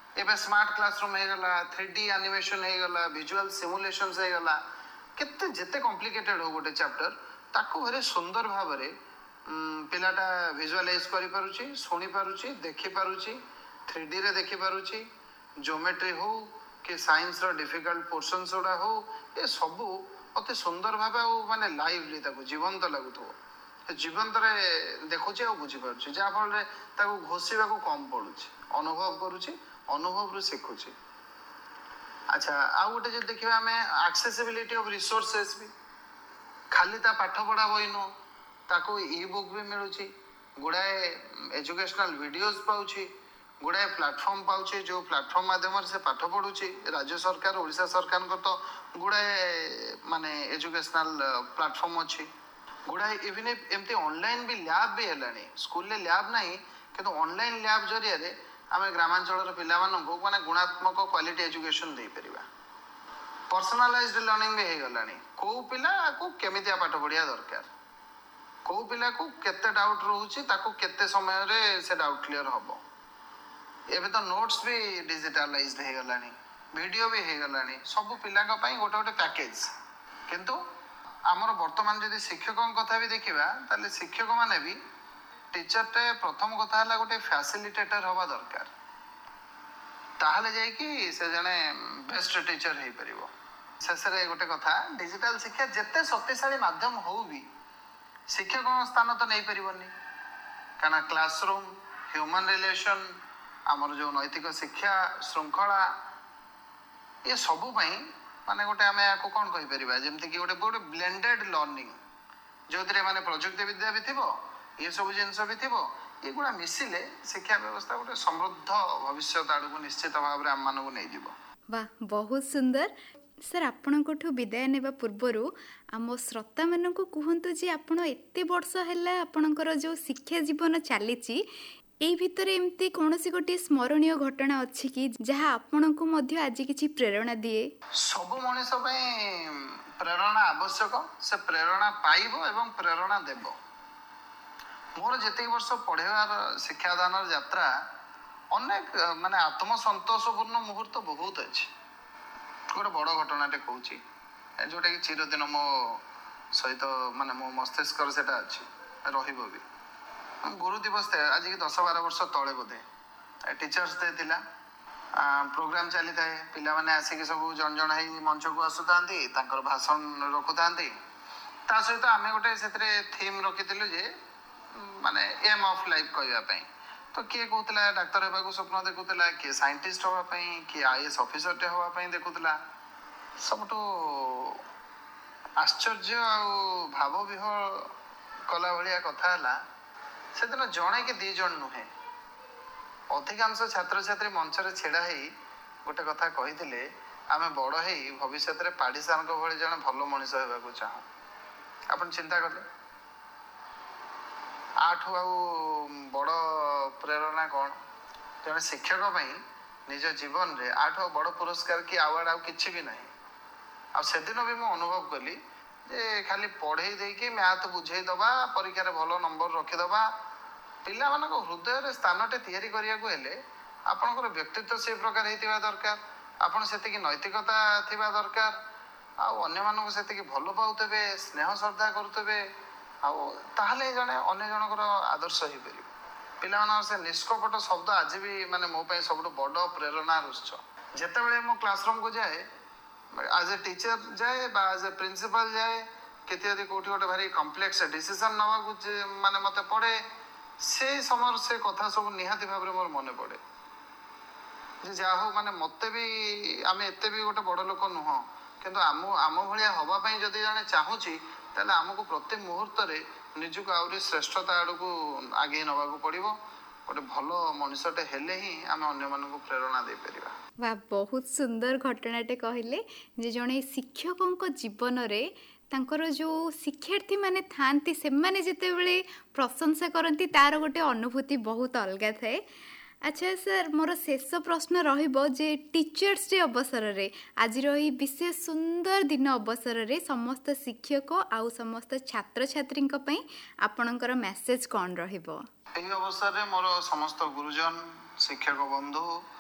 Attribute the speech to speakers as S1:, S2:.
S1: एबे smart classroom हो गला 3D एनिमेशन हो गला विजुअल सिमुलेशंस हो गला केते जेते कॉम्प्लिकेटेड हो गोटे चैप्टर ताको very सुंदर भाव रे पिलाटा विजुअलाइज करि पारुची सुनी पारुची देखि पारुची 3D रे देखि पारुची ज्योमेट्री हो कि साइंस रो डिफिकल्ट पोर्शंस ओडा हो ए सबु अति सुंदर भाव माने लाइवली ताको जीवंत लागुथो जीवंत रे देखुची आ बुझी पारुची जा फल रे ताको घोषिबा को कम पडुची अनुभव करूची अनुभव रू सीखुची। अच्छा आ गोटे जे देखिबा हमें एक्सेसिबिलिटी ऑफ रिसोर्सेस भी खाली ता पाठ पढ़ा बही नु ताको ई बुक भी मिलूची गुड़ाए एजुकेशनल वीडियोस पाउची गुड़ाए प्लेटफॉर्म पाउची जो प्लेटफॉर्म माध्यम से पाठ पढ़ुची राज्य सरकार ओडिशा सरकार को तो गुड़ाए माने एजुकेशनल प्लेटफॉर्म अच्छी गुड़ाए इवन एमती ऑनलाइन भी लैब भी हेलानी स्कूल ले लैब नहीं किंतु ऑनलाइन लैब जरिया रे आमे ग्रामांचल पिला माननको माने गुणात्मक क्वालिटी एजुकेशन दे परिबा पर्सनलाइज्ड लर्निंग भी हो गलानी को पिला को केमितिया पाठ पढ़िया दरकार को पिला को केते डाउट रहउची ताको केते समय रे से डाउट क्लियर हबो एबे तो नोट्स भी डिजिटलाइज्ड हो गलानी वीडियो भी हो गलानी सब पिला का पई गोटे गोटे पैकेज किंतु हमर वर्तमान जदी शिक्षकों कथा भी देखिबा ताले शिक्षक माने भी टीचर टे प्रथम कथा हला गोटे फैसिलिटेटर हवा दरकार ताहले जाय कि से जने बेस्ट टीचर हे परिबो शेषरे गोटे कथा डिजिटल शिक्षा जेते शक्तिशाली माध्यम हो भी शिक्षक स्थान तो नहीं परिबनी काना क्लासरूम ह्यूमन रिलेशन आमर जो नैतिक शिक्षा श्रृंखला ये सबु पई माने गोटे आमे को कोन कहि परिबा जेमति कि गोटे गोटे ब्लेंडेड लर्निंग जोतरे माने प्रजुक्ति विद्या भी थिबो ये सब जिनस भी थिबो ये गुड़ा मिसिले शिक्षा व्यवस्था गोटे समृद्ध भविष्य आड़ को निश्चित भाव में आम मानक नहीं जीवो।
S2: वाह बहुत सुंदर सर आपणकोठु विदाय नेबा पूर्वरु आम श्रोता मानक कहतु जे आपण एते वर्ष हैला आपणकर जो शिक्षा जीवन चलीची एई भितरे एमती कोनोसी गोटे स्मरणीय घटना अछि कि जहा आपणको मध्य आज किछि प्रेरणा दिए
S1: सब मनुष्य पई प्रेरणा आवश्यक से प्रेरणा पाइबो एवं प्रेरणा देबो मोर जेते वर्ष पढ़ेवार शिक्षादान यात्रा अनेक माने आत्मसंतोषपूर्ण मुहूर्त बहुत अच्छे गोटे बड़ घटनाटे कहूँ जोटा कि चिरदिन मो सहित माने मो मस्तिष्क सेटा अच्छी रहिबो भी गुरु दिवस आज की 10-12 वर्ष तले बोधे टीचर्स डे थिला प्रोग्राम चली थाए पिला माने आसिक सब जन जन है मंच को आसुता भाषण रखुता ता सहित आम गोटे से थीम रखी जे माने एम ऑफ लाइफ कहवाई तो किए कहूला डाक्तर होगा स्वप्न देखुला किए साइंटिस्ट होगापाई किए आईएएस ऑफिसर टे होगापाई देखुला सबुठ आश्चर्य भाव विहल कला भाया कथा है से दिन जड़े कि 2 जन नुहे अधिकांश छात्र छात्री मंच रे छेड़ा ही गोटे कथा कही आम बड़ हो भविष्य में पाड़ी सार भाई जन भल मनीष होगा चाहूँ अपन चिंता कले आठु आउ बड़ प्रेरणा कौन जन शिक्षक निज जीवन रे आठु बड़ पुरस्कार कि अवार्ड आउ किछि भी नहीं आ सेदिन भी मु अनुभव कली जे खाली पढ़े देकी मैथ बुझे दबा परीक्षा रे भलो नंबर रखि दबा पिला मानक हृदय रे स्थानटे तयारी करिया को हेले आपनकर व्यक्तित्व से प्रकार हेतिबा दरकार आपन सेति कि नैतिकता थिबा दरकार आ अन्य मानक सेति कि भलो पाउतबे स्नेह श्रद्धा करतबे ताहले जने अन्य जनकर आदर्श ही परिबो पिला से निष्कपट शब्द आज भी माने मो पई सबटो बड़ प्रेरणा उत्स जेते बेले मो क्लासरूम को जाए एज ए टीचर जाए बा एज ए प्रिंसिपल जाए केते यदि कोठी गोटे भारी कॉम्प्लेक्स डिसीजन नवा को माने मते पड़े से समय से कथा सब निहाती भाव रे मोर मने पड़े जे जा हो माने मते भी आमे एते भी गोटे बड़ लोक नुह किंतु आम भलिया हवा पई जदि जने चाहूची ताले हमको प्रति मुहूर्त रे निजुक आउरी श्रेष्ठता आड़ को आगे नवा को पड़िबो गोटे भल मनुष्यटे हेले ही आम अन्य मानक प्रेरणा दे परिबा।
S2: वाह बहुत सुंदर घटनाटे कहले जे जने शिक्षकों जीवन रे तांकर जो शिक्षार्थी माने थांती से माने जेते बेले प्रशंसा करती तार गोटे अनुभूति बहुत अलग थाए। अच्छा सर मोर शेष प्रश्न रहिबो जे टीचर्स डे अवसर रे आज रही विशेष सुंदर दिन अवसर रे समस्त शिक्षक आउ समस्त छात्र छात्री पई आपणकर मेसेज कौन रहिबो?
S1: एही अवसर रे मोर समस्त गुरुजन शिक्षक बंधु